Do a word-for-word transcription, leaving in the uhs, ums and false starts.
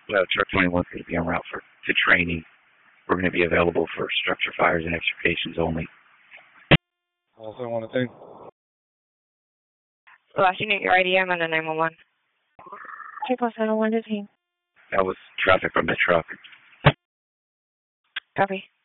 Uh, truck twenty-one is going to be en route for to training. We're going to be available for structure fires and extrications only. Also want to think. Last unit, your I D M and a nine one one. Triple seven one fifteen. That was traffic from the truck. Copy.